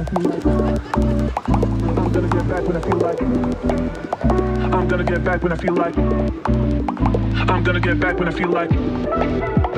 I'm gonna get back when I feel like